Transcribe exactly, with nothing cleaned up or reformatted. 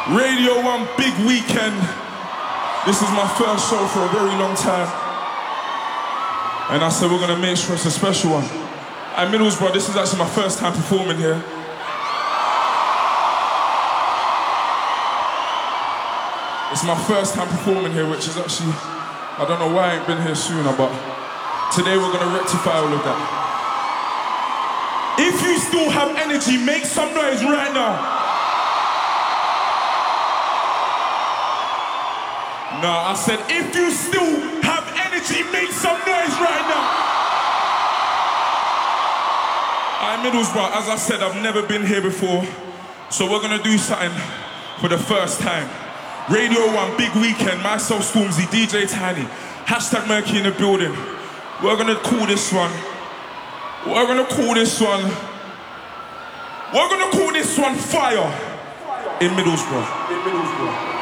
Radio One big weekend. This is my first show for a very long time. And I said we're gonna make sure it's a special one. At Middlesbrough, this is actually my first time performing here. It's my first time performing here, which is actually, I don't know why I ain't been here sooner, but today we're gonna rectify all of that. If you still have energy, make some noise right now. No, I said if you still have energy, make some noise right now. I'm Middlesbrough, as I said, I've never been here before, so we're gonna do something for the first time. Radio One, big weekend, myself, Stormzy, D J Tiny, hashtag Murky in the building. We're gonna call this one, we're gonna call this one, we're gonna call this one Fire in Middlesbrough. In Middlesbrough.